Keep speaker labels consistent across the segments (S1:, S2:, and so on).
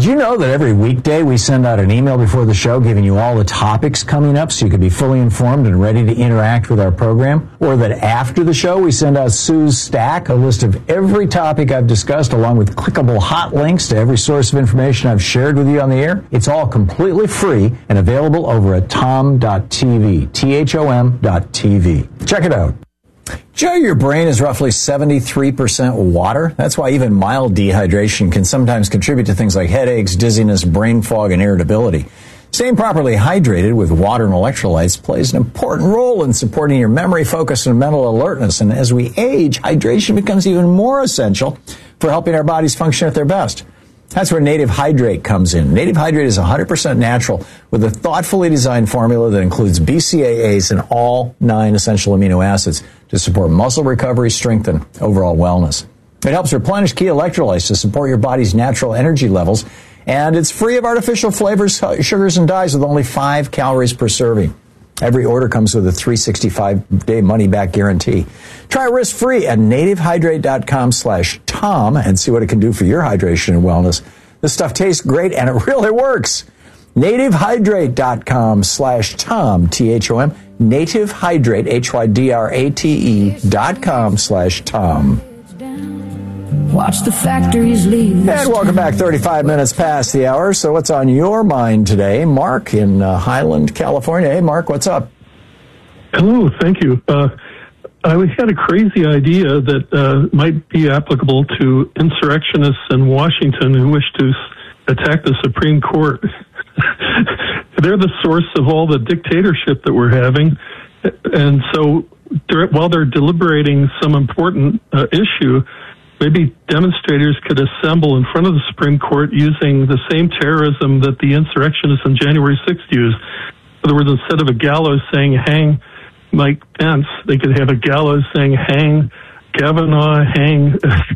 S1: you know that every weekday we send out an email before the show giving you all the topics coming up so you can be fully informed and ready to interact with our program? Or that after the show we send out Sue's Stack, a list of every topic I've discussed along with clickable hot links to every source of information I've shared with you on the air? It's all completely free and available over at tom.tv, THOM.tv. Check it out. Joe, your brain is roughly 73% water. That's why even mild dehydration can sometimes contribute to things like headaches, dizziness, brain fog, and irritability. Staying properly hydrated with water and electrolytes plays an important role in supporting your memory, focus, and mental alertness. And as we age, hydration becomes even more essential for helping our bodies function at their best. That's where Native Hydrate comes in. Native Hydrate is 100% natural with a thoughtfully designed formula that includes BCAAs and all 9 essential amino acids to support muscle recovery, strength, and overall wellness. It helps replenish key electrolytes to support your body's natural energy levels, and it's free of artificial flavors, sugars, and dyes with only 5 calories per serving. Every order comes with a 365-day money-back guarantee. Try risk-free at nativehydrate.com/Tom and see what it can do for your hydration and wellness. This stuff tastes great, and it really works. nativehydrate.com/Tom, THOM. Nativehydrate, HYDRATE.com/Tom.
S2: Watch the factories leave.
S1: And welcome back, 35 minutes past the hour. So what's on your mind today? Mark in Highland, California. Hey, Mark, what's up?
S3: Hello, thank you. I had a crazy idea that might be applicable to insurrectionists in Washington who wish to attack the Supreme Court. They're the source of all the dictatorship that we're having. And so while they're deliberating some important issue, maybe demonstrators could assemble in front of the Supreme Court using the same terrorism that the insurrectionists on January 6th used. In other words, instead of a gallows saying hang Mike Pence, they could have a gallows saying hang Kavanaugh, hang.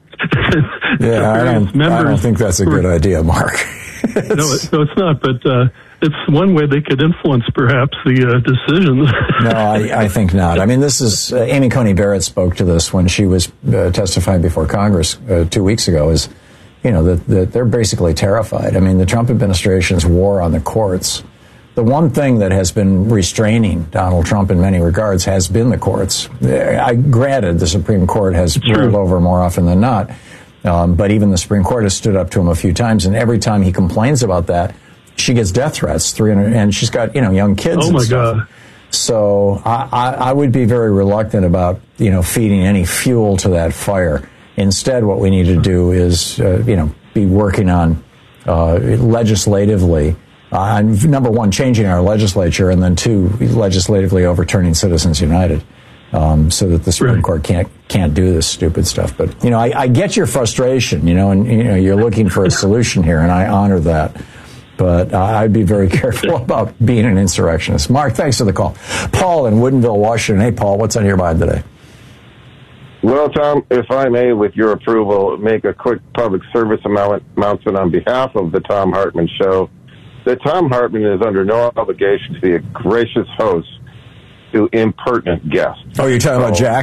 S1: Yeah, I don't think that's a good idea, Mark.
S3: No, it's not, but it's one way they could influence perhaps the decisions.
S1: No, I think not. I mean, this is Amy Coney Barrett spoke to this when she was testifying before Congress 2 weeks ago. Is that they're basically terrified. I mean, the Trump administration's war on the courts. The one thing that has been restraining Donald Trump in many regards has been the courts. Granted, the Supreme Court has rolled over more often than not, but even the Supreme Court has stood up to him a few times, and every time he complains about that, she gets death threats, 300, and she's got, young kids.
S3: Oh, my
S1: God. So I would be very reluctant about, feeding any fuel to that fire. Instead, what we need to do is, be working on legislatively, number one, changing our legislature, and then 2, legislatively overturning Citizens United, so that the Supreme Court can't do this stupid stuff. But, I get your frustration, and, you're looking for a solution here, and I honor that. But I'd be very careful about being an insurrectionist. Mark, thanks for the call. Paul in Woodinville, Washington. Hey, Paul, what's on your mind today?
S4: Well, Tom, if I may, with your approval, make a quick public service announcement on behalf of the Thom Hartmann Show, that Thom Hartmann is under no obligation to be a gracious host to impertinent guests.
S1: Oh, you're talking about Jack?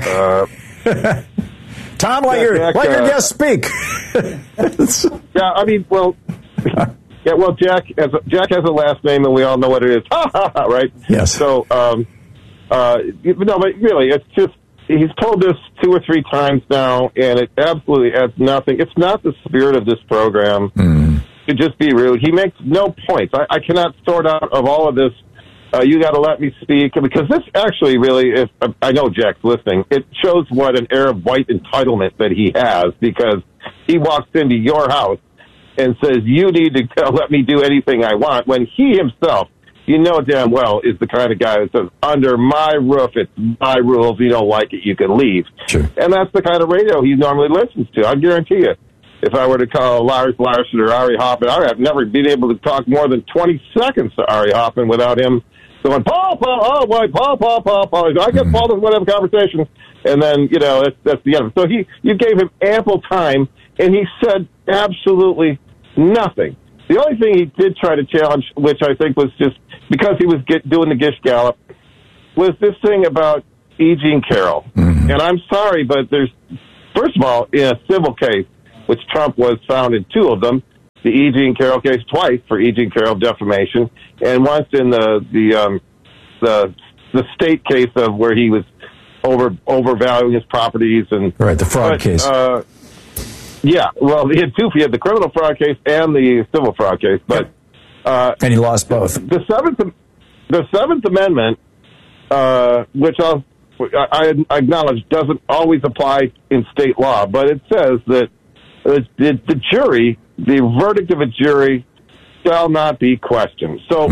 S1: Tom, let your guest speak.
S4: Yeah, I mean, well... Yeah, well, Jack has a last name, and we all know what it is. Ha, ha, ha, right?
S1: Yes.
S4: So, no, but really, it's just, he's told this 2 or 3 times now, and it absolutely adds nothing. It's not the spirit of this program to just be rude. He makes no points. I cannot sort out of all of this, you got to let me speak, because this actually really, if I know Jack's listening, it shows what an air of white entitlement that he has, because he walks into your house and says, you need to let me do anything I want, when he himself, damn well, is the kind of guy that says, under my roof, it's my rules, you don't like it, you can leave.
S1: Sure.
S4: And that's the kind of radio he normally listens to. I guarantee you, if I were to call Lars Larson or Ari Hoffman, I've never been able to talk more than 20 seconds to Ari Hoffman without him going, Paul, oh, boy, Paul. I get Paul to whatever conversation. And then, that's the end of it. So you gave him ample time, and he said absolutely nothing. The only thing he did try to challenge, which I think was just because he was doing the Gish Gallop, was this thing about E. Jean Carroll. Mm-hmm. And I'm sorry, but there's, first of all, in a civil case, which Trump was found in 2 of them, the E. Jean Carroll case twice for E. Jean Carroll defamation, and once in the state case of where he was overvaluing his properties and
S1: right, the fraud case.
S4: Yeah, well, he had two. He had the criminal fraud case and the civil fraud case, but
S1: and he lost both.
S4: The Seventh Amendment, which I acknowledge doesn't always apply in state law, but it says that the jury, the verdict of a jury, shall not be questioned. So,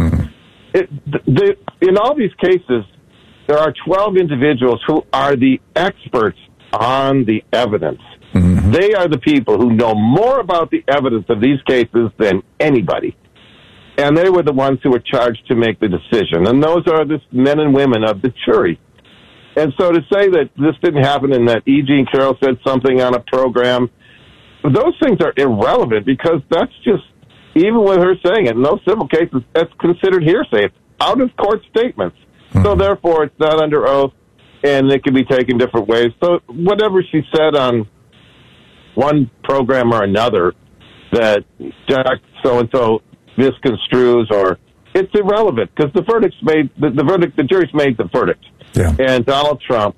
S4: in all these cases, there are 12 individuals who are the experts on the evidence. Mm-hmm. They are the people who know more about the evidence of these cases than anybody. And they were the ones who were charged to make the decision. And those are the men and women of the jury. And so to say that this didn't happen and that E. Jean Carroll said something on a program, those things are irrelevant because that's just, even with her saying it, in those civil cases, that's considered hearsay. It's out-of-court statements. Mm-hmm. So therefore, it's not under oath, and it can be taken different ways. So whatever she said on one program or another that Jack so-and-so misconstrues, or it's irrelevant because the jury's made the verdict.
S1: Yeah.
S4: And Donald Trump,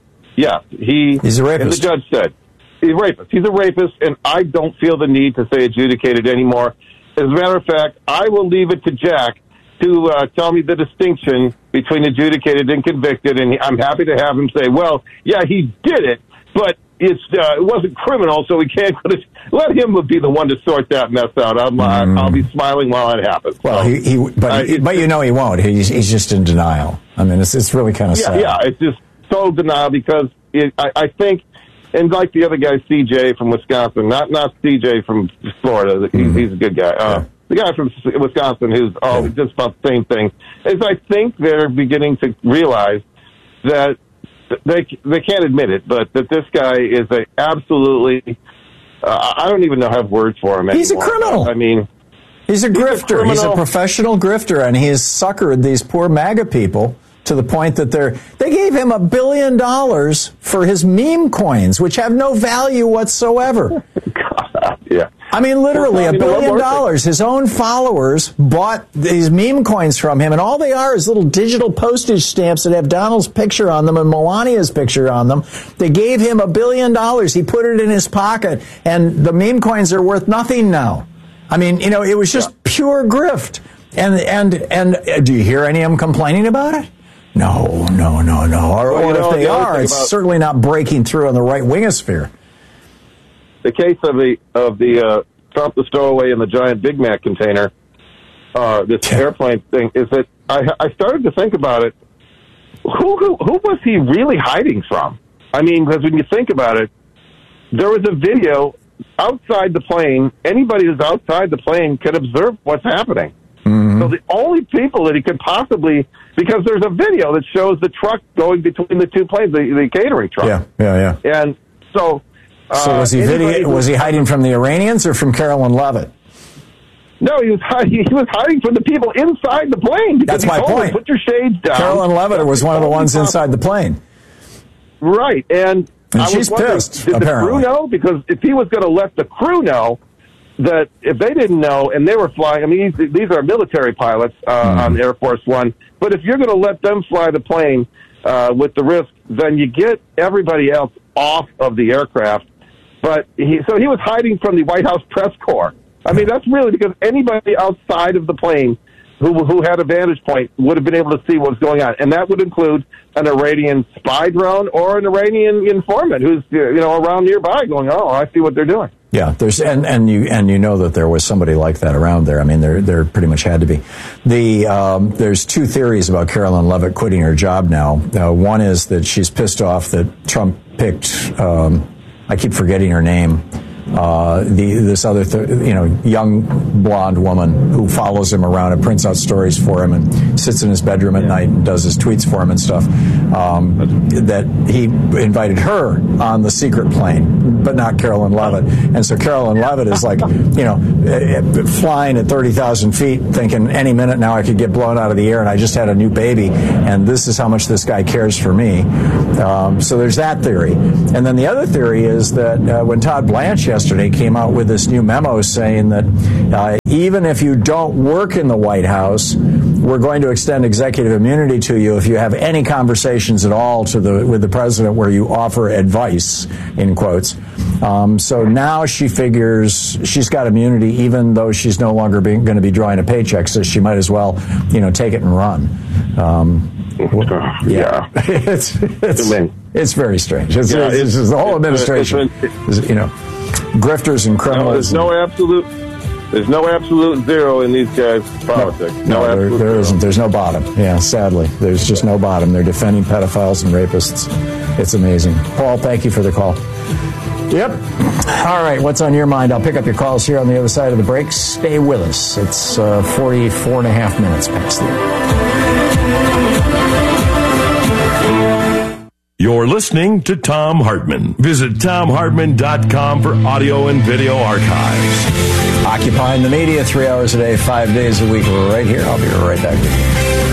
S4: he's
S1: a rapist.
S4: As the judge said, he's a rapist. He's a rapist, and I don't feel the need to say adjudicated anymore. As a matter of fact, I will leave it to Jack to tell me the distinction between adjudicated and convicted, and I'm happy to have him say, well, yeah, he did it, but it wasn't criminal, so we can't let him be the one to sort that mess out. I'll be smiling while it happens.
S1: Well, but you know he won't. He's just in denial. I mean, it's really kind of sad.
S4: Yeah, it's just total denial because I think, and like the other guy, CJ from Wisconsin, not CJ from Florida. He's a good guy. The guy from Wisconsin who's just about the same thing is I think they're beginning to realize that they can't admit it, but that this guy is a absolutely I don't even know how to have words for him anymore.
S1: He's a criminal.
S4: I mean,
S1: he's a grifter. He's a professional grifter, and he has suckered these poor MAGA people to the point that they gave him $1 billion for his meme coins, which have no value whatsoever.
S4: God, yeah.
S1: I mean, literally, $1 billion. His own followers bought these meme coins from him, and all they are is little digital postage stamps that have Donald's picture on them and Melania's picture on them. They gave him $1 billion. He put it in his pocket, and the meme coins are worth nothing now. I mean, it was just pure grift. And do you hear any of them complaining about it? No. Or if they are, it's certainly not breaking through on the right wingosphere.
S4: The case of the Trump the stowaway in the giant Big Mac container, this airplane thing, is that I started to think about it. Who was he really hiding from? I mean, because when you think about it, there was a video outside the plane. Anybody who's outside the plane can observe what's happening. Mm-hmm. So the only people that he could possibly, because there's a video that shows the truck going between the two planes, the catering truck.
S1: Yeah.
S4: And so
S1: was he hiding from the Iranians or from Carolyn Levitt?
S4: No, he was hiding from the people inside the plane.
S1: That's my point.
S4: Put your shades down.
S1: Carolyn Levitt was one of the ones inside the plane.
S4: Right, and
S1: she's pissed,
S4: did
S1: apparently.
S4: The crew know? Because if he was going to let the crew know that if they didn't know and they were flying, I mean, these are military pilots on Air Force One, but if you're going to let them fly the plane with the risk, then you get everybody else off of the aircraft. But he was hiding from the White House press corps. I mean, that's really because anybody outside of the plane who had a vantage point would have been able to see what was going on. And that would include an Iranian spy drone or an Iranian informant who's, around nearby going, oh, I see what they're doing.
S1: Yeah, there's and you know that there was somebody like that around there. I mean, there pretty much had to be. There's two theories about Carolyn Levitt quitting her job now. One is that she's pissed off that Trump picked. I keep forgetting her name. This other young blonde woman who follows him around and prints out stories for him and sits in his bedroom at night and does his tweets for him and stuff, that he invited her on the secret plane, but not Carolyn Levitt. And so Carolyn Levitt is like, flying at 30,000 feet thinking any minute now I could get blown out of the air and I just had a new baby and this is how much this guy cares for me. So there's that theory. And then the other theory is that when Todd Blanchett yesterday came out with this new memo saying that even if you don't work in the White House, we're going to extend executive immunity to you if you have any conversations at all with the president where you offer advice, in quotes. So now she figures she's got immunity even though she's no longer going to be drawing a paycheck, so she might as well, take it and run.
S4: Yeah.
S1: It's very strange. It's just the whole administration, grifters and criminals.
S4: There's no absolute zero in these guys' politics.
S1: No, there isn't. There's no bottom. Yeah, sadly. There's just no bottom. They're defending pedophiles and rapists. It's amazing. Paul, thank you for the call. Yep. All right, what's on your mind? I'll pick up your calls here on the other side of the break. Stay with us. It's 44 and a half minutes past the
S5: You're listening to Thom Hartmann. Visit ThomHartmann.com for audio and video archives.
S1: Occupying the media 3 hours a day, 5 days a week. We're right here. I'll be right back with you.